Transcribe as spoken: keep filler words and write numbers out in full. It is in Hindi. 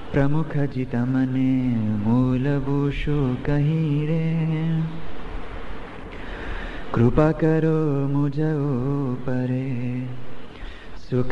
प्रमुख जित मने मूलभूषु कहीं रे, कृपा करो मुझ ऊपरे।